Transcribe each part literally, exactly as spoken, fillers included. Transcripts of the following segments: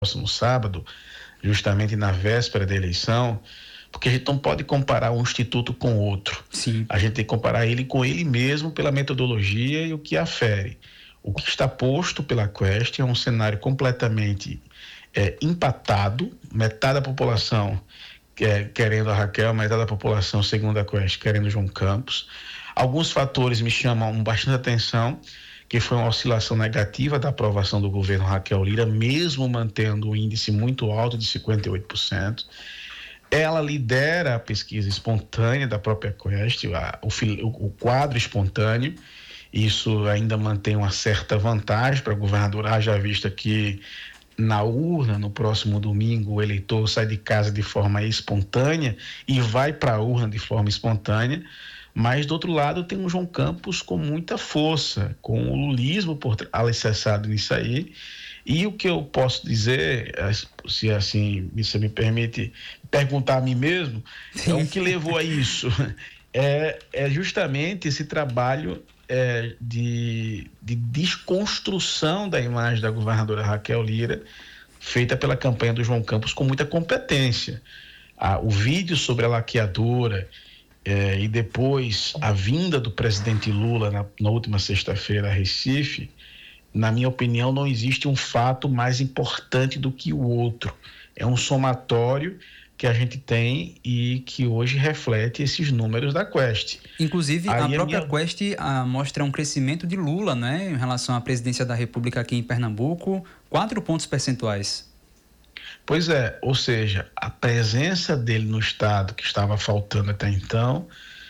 próximo sábado, justamente na véspera da eleição, porque a gente não pode comparar um instituto com outro. Sim. A gente tem que comparar ele com ele mesmo pela metodologia e o que afere. O que está posto pela Quest é um cenário completamente é, empatado, metade da população é, querendo a Raquel, metade da população, segundo a Quest, querendo João Campos. Alguns fatores me chamam bastante atenção, que foi uma oscilação negativa da aprovação do governo Raquel Lira, mesmo mantendo um índice muito alto de cinquenta e oito por cento. Ela lidera a pesquisa espontânea da própria Quest, a, o, o quadro espontâneo. Isso ainda mantém uma certa vantagem para a governadora, haja vista que na urna, no próximo domingo, o eleitor sai de casa de forma espontânea e vai para a urna de forma espontânea. Mas, do outro lado, tem um João Campos com muita força, com o lulismo por alicerçado nisso aí. E o que eu posso dizer, se assim você me permite perguntar a mim mesmo, é o que levou a isso. É, é justamente esse trabalho é, de, de desconstrução da imagem da governadora Raquel Lira, feita pela campanha do João Campos com muita competência. Ah, o vídeo sobre a laqueadora, É, e depois a vinda do presidente Lula na, na última sexta-feira a Recife, na minha opinião, não existe um fato mais importante do que o outro. É um somatório que a gente tem e que hoje reflete esses números da Quest. Inclusive, Aí a própria a minha... Quest a, mostra um crescimento de Lula, né, em relação à presidência da República aqui em Pernambuco, quatro pontos percentuais. Pois é, ou seja, a presença dele no estado que estava faltando até então,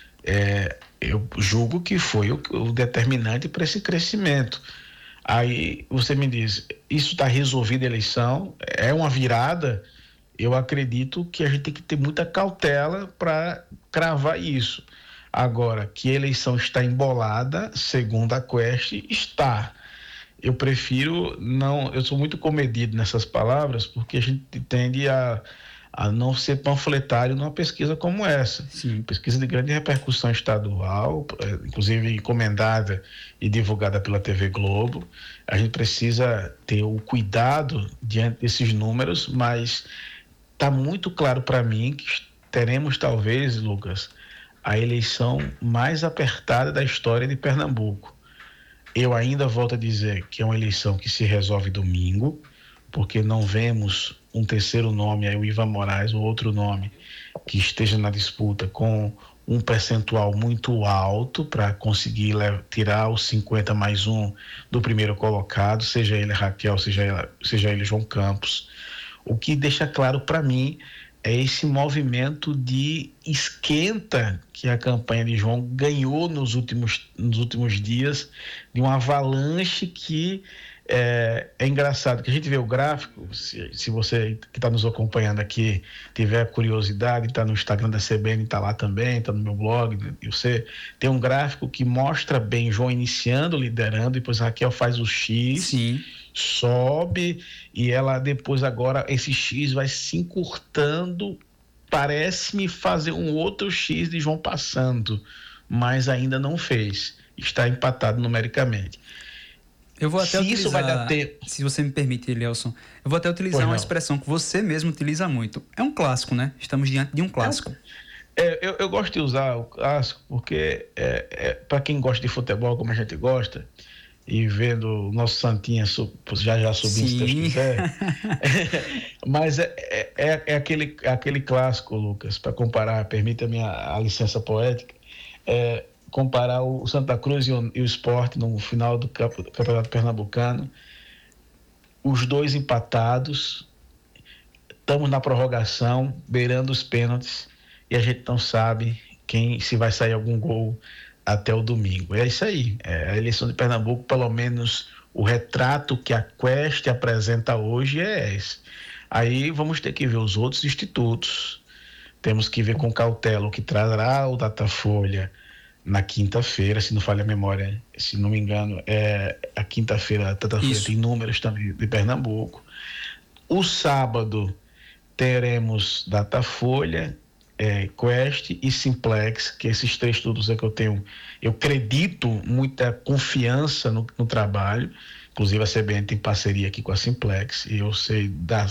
é, eu julgo que foi o, o determinante para esse crescimento. Aí você me diz, isso está resolvido a eleição? É uma virada? Eu acredito que a gente tem que ter muita cautela para cravar isso. Agora, que a eleição está embolada, segundo a Quest, está. Eu prefiro não, eu sou muito comedido nessas palavras, porque a gente tende a, a não ser panfletário numa pesquisa como essa. Sim. Pesquisa de grande repercussão estadual, inclusive encomendada e divulgada pela T V Globo. A gente precisa ter o cuidado diante desses números, mas está muito claro para mim que teremos talvez, Lucas, a eleição mais apertada da história de Pernambuco. Eu ainda volto a dizer que é uma eleição que se resolve domingo, porque não vemos um terceiro nome, aí o Ivan Moraes, ou outro nome, que esteja na disputa com um percentual muito alto para conseguir tirar os cinquenta mais um do primeiro colocado, seja ele Raquel, seja ele, seja ele João Campos. O que deixa claro para mim é esse movimento de esquenta que a campanha de João ganhou nos últimos, nos últimos dias, de uma avalanche que é, é engraçado, que a gente vê o gráfico, se, se você que está nos acompanhando aqui tiver curiosidade, está no Instagram da C B N, está lá também, está no meu blog, e você tem um gráfico que mostra bem João iniciando, liderando, depois Raquel faz o X, Sim. sobe, e ela depois agora, esse X vai se encurtando, parece-me fazer um outro X de João passando, mas ainda não fez, está empatado numericamente. Eu vou até se utilizar, isso vai dar tempo... se você me permite, Elielson, eu vou até utilizar uma expressão que você mesmo utiliza muito. É um clássico, né? Estamos diante de um clássico. É, eu, eu gosto de usar o clássico porque é, é, para quem gosta de futebol como a gente gosta, e vendo o nosso Santinha já já subindo, se Deus quiser. Mas é, é, é, aquele, é aquele clássico, Lucas, para comparar, permita-me a, a licença poética, é, comparar o Santa Cruz e o, e o Sport no final do Campeonato Pernambucano, os dois empatados, estamos na prorrogação, beirando os pênaltis, e a gente não sabe quem, se vai sair algum gol até o domingo. É isso aí, é, a eleição de Pernambuco, pelo menos o retrato que a Quest apresenta hoje é esse. Aí vamos ter que ver os outros institutos, temos que ver com cautela o que trará o Datafolha na quinta-feira, se não falha a memória, se não me engano, é a quinta-feira, a Datafolha tem números também de Pernambuco. O sábado teremos Datafolha, É, Quest e Simplex, que esses três estudos é que eu tenho, eu acredito muita confiança no, no trabalho, Inclusive a C B N tem parceria aqui com a Simplex e eu sei da